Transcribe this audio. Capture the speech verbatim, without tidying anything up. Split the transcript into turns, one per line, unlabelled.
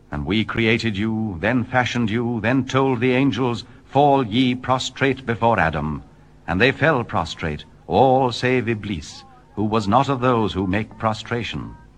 And we created you, then fashioned you, then told the angels, fall ye prostrate before Adam. And they fell prostrate, all save Iblis, who was not of those who make prostration.